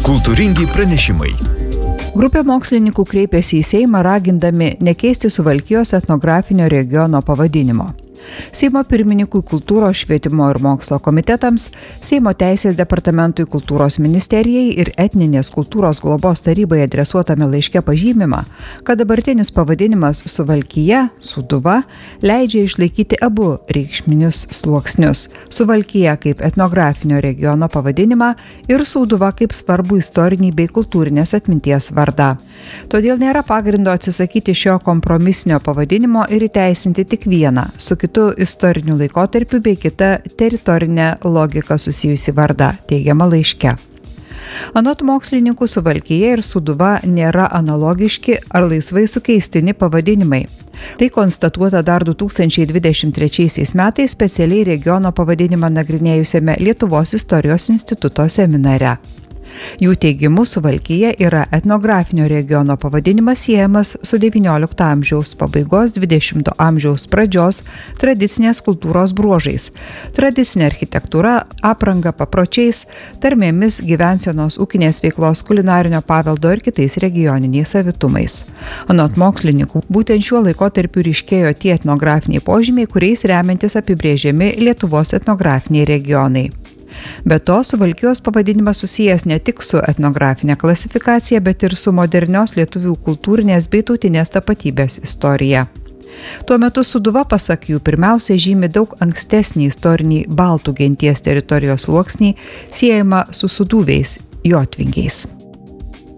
Kultūringi pranešimai. Grupė mokslininkų kreipėsi į Seimą ragindami nekeisti Suvalkijos etnografinio regiono pavadinimo. Seimo pirmininkui kultūros, švietimo ir mokslo komitetams, Seimo teisės departamentui, kultūros ministerijai ir etninės kultūros globos tarybai adresuotame laiške pažymima, kad dabartinis pavadinimas Suvalkija, Sūduva, leidžia išlaikyti abu reikšminius sluoksnius – Suvalkija kaip etnografinio regiono pavadinimą ir Sūduva kaip svarbų istorinį bei kultūrinės atminties vardą. Todėl nėra pagrindo atsisakyti šio kompromisinio pavadinimo ir įteisinti tik vieną, su kitu istoriniu laikotarpiu bei kita teritorinė logika susijusi vardą, teigiama laiške. Anot mokslininkų, Suvalkija ir Sūduva nėra analogiški ar laisvai sukeistini pavadinimai. Tai konstatuota dar 2023 metais specialiai regiono pavadinimą nagrinėjusiame Lietuvos istorijos instituto seminare. Jų teigimu, Suvalkija yra etnografinio regiono pavadinimas siejamas su XIX amžiaus pabaigos 20 amžiaus pradžios tradicinės kultūros bruožais, tradicinė architektūra, apranga, papročiais, tarmėmis, gyvensenos, ūkinės veiklos, kulinarinio paveldo ir kitais regioniniais savitumais. Anot mokslininkų, būtent šiuo laikotarpiu ryškėjo tie etnografiniai požymiai, kuriais remiantis apibrėžiami Lietuvos etnografiniai regionai. Be to, Suvalkijos pavadinimas susijęs ne tik su etnografinė klasifikacija, bet ir su modernios lietuvių kultūrinės bei tautinės tapatybės istorija. Tuo metu Sūduva, pasak jų, pirmiausia žymi daug ankstesnį istorinį baltų genties teritorijos sluoksnį, siejama su sūduviais, jotvingiais.